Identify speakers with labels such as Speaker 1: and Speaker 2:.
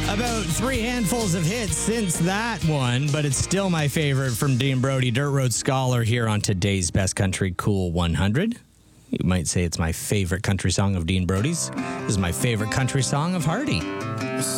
Speaker 1: About 3 handfuls of hits since that one, but it's still my favorite from Dean Brody, Dirt Road Scholar, here on today's Best Country Cool 100. You might say it's my favorite country song of Dean Brody's. This is my favorite country song of Hardy.